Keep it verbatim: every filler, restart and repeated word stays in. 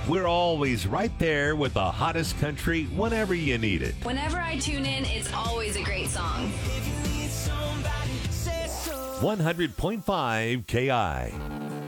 We're always right there with the hottest country whenever you need it. Whenever I tune in, it's always a great song. one hundred point five K I.